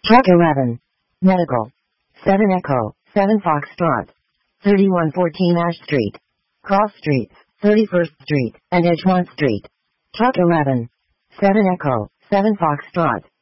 Truck 11. Medical. 7 Echo, 7 Foxtrot. 3114 Ash Street. Cross Streets, 31st Street, and Edgemont Street. Truck 11. 7 Echo, 7 Foxtrot.